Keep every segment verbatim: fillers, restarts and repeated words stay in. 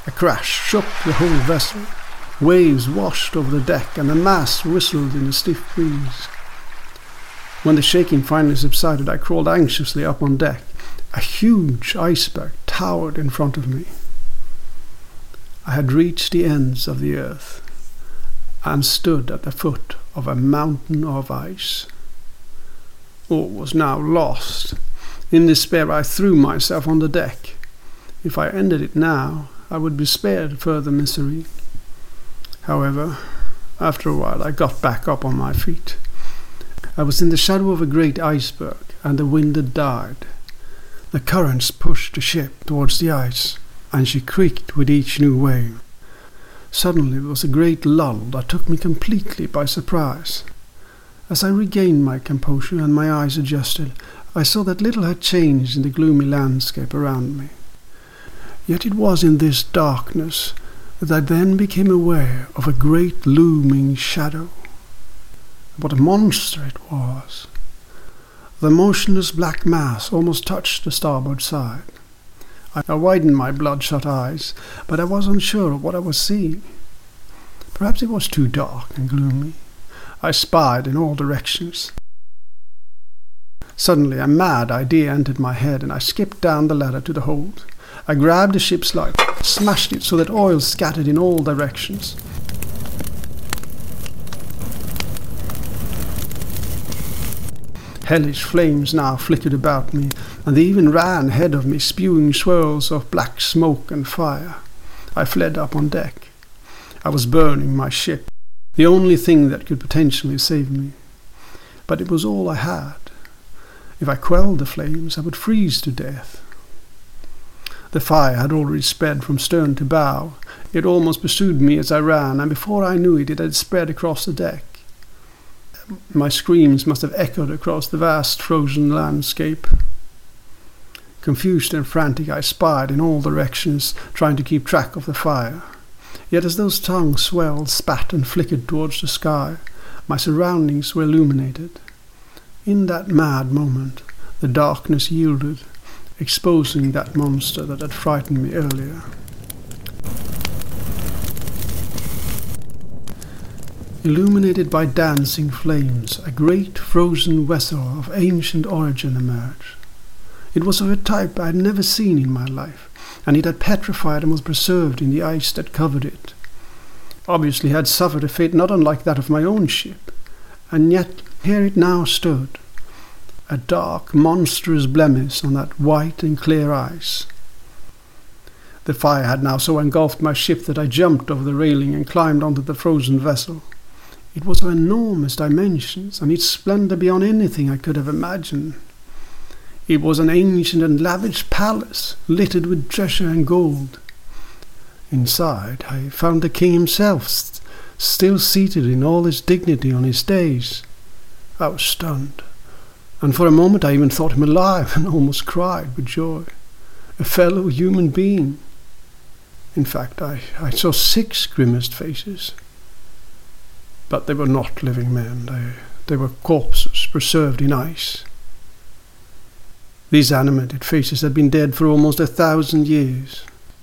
A crash shook the whole vessel. Waves washed over the deck, and the mast whistled in a stiff breeze. When the shaking finally subsided, I crawled anxiously up on deck. A huge iceberg towered in front of me. I had reached the ends of the earth and stood at the foot of a mountain of ice. All was now lost. In despair, I threw myself on the deck. If I ended it now, I would be spared further misery. However, after a while, I got back up on my feet. I was in the shadow of a great iceberg, and the wind had died. The currents pushed the ship towards the ice, and she creaked with each new wave. Suddenly there was a great lull that took me completely by surprise. As I regained my composure and my eyes adjusted, I saw that little had changed in the gloomy landscape around me. Yet it was in this darkness that I then became aware of a great looming shadow. What a monster it was! The motionless black mass almost touched the starboard side. I widened my bloodshot eyes, but I was unsure of what I was seeing. Perhaps it was too dark and gloomy. I spied in all directions. Suddenly a mad idea entered my head, and I skipped down the ladder to the hold. I grabbed the ship's light, smashed it so that oil scattered in all directions. Hellish flames now flickered about me, and they even ran ahead of me, spewing swirls of black smoke and fire. I fled up on deck. I was burning my ship, the only thing that could potentially save me. But it was all I had. If I quelled the flames, I would freeze to death. The fire had already spread from stern to bow. It almost pursued me as I ran, and before I knew it, it had spread across the deck. My screams must have echoed across the vast frozen landscape. Confused and frantic, I spied in all directions, trying to keep track of the fire. Yet as those tongues swelled, spat, and flickered towards the sky, my surroundings were illuminated. In that mad moment, the darkness yielded, exposing that monster that had frightened me earlier. Illuminated by dancing flames, a great frozen vessel of ancient origin emerged. It was of a type I had never seen in my life, and it had petrified and was preserved in the ice that covered it. Obviously it had suffered a fate not unlike that of my own ship, and yet here it now stood, a dark, monstrous blemish on that white and clear ice. The fire had now so engulfed my ship that I jumped over the railing and climbed onto the frozen vessel. It was of enormous dimensions, and its splendor beyond anything I could have imagined. It was an ancient and lavish palace, littered with treasure and gold. Inside, I found the king himself, st- still seated in all his dignity on his dais. I was stunned, and for a moment I even thought him alive and almost cried with joy. A fellow human being. In fact, I, I saw six grimaced faces. But they were not living men. They, they were corpses preserved in ice. These animated faces had been dead for almost a thousand years.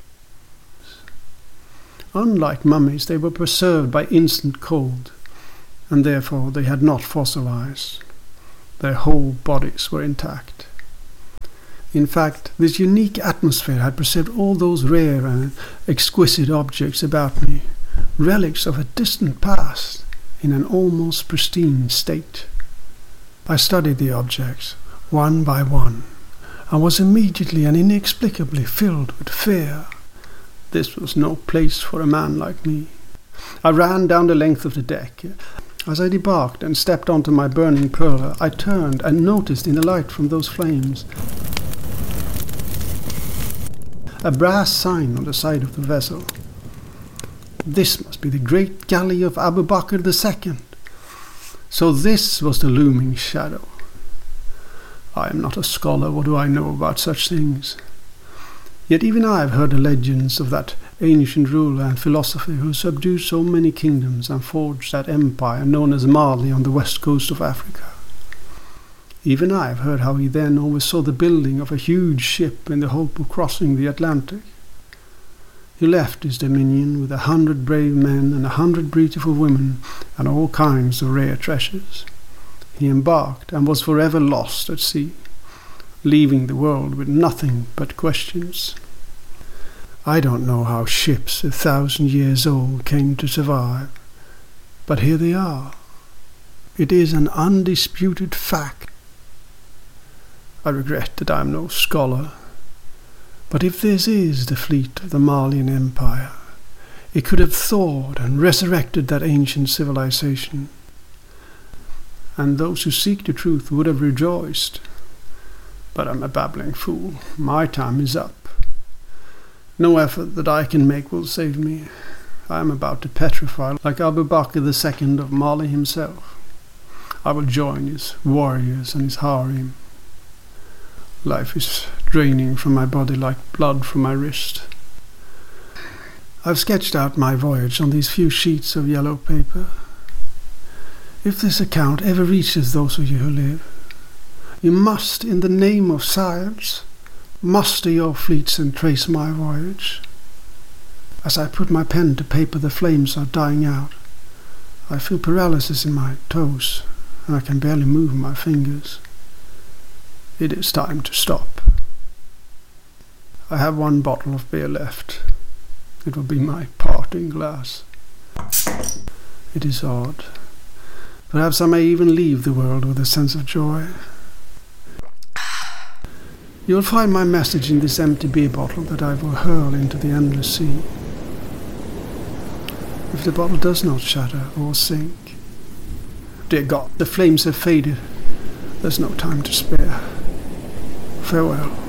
Unlike mummies, they were preserved by instant cold, and therefore they had not fossilized. Their whole bodies were intact. In fact, this unique atmosphere had preserved all those rare and exquisite objects about me, relics of a distant past, in an almost pristine state. I studied the objects, one by one, and was immediately and inexplicably filled with fear. This was no place for a man like me. I ran down the length of the deck. As I debarked and stepped onto my burning perla, I turned and noticed in the light from those flames a brass sign on the side of the vessel. This must be the great galley of Abu Bakr the Second. So this was the looming shadow. I am not a scholar, what do I know about such things? Yet even I have heard the legends of that ancient ruler and philosopher who subdued so many kingdoms and forged that empire known as Mali on the west coast of Africa. Even I have heard how he then oversaw the building of a huge ship in the hope of crossing the Atlantic. He left his dominion with a hundred brave men and a hundred beautiful women and all kinds of rare treasures. He embarked and was forever lost at sea, leaving the world with nothing but questions. I don't know how ships a thousand years old came to survive, but here they are. It is an undisputed fact. I regret that I am no scholar, but if this is the fleet of the Malian Empire, it could have thawed and resurrected that ancient civilization, and those who seek the truth would have rejoiced. But I'm a babbling fool. My time is up. No effort that I can make will save me. I am about to petrify like Abu Bakr the Second of Mali himself. I will join his warriors and his harem. Life is draining from my body like blood from my wrist. I've sketched out my voyage on these few sheets of yellow paper. If this account ever reaches those of you who live, you must, in the name of science, muster your fleets and trace my voyage. As I put my pen to paper, the flames are dying out. I feel paralysis in my toes, and I can barely move my fingers. It is time to stop. I have one bottle of beer left. It will be my parting glass. It is odd. Perhaps I may even leave the world with a sense of joy. You'll find my message in this empty beer bottle that I will hurl into the endless sea. If the bottle does not shatter or sink, dear God, the flames have faded. There's no time to spare. Farewell.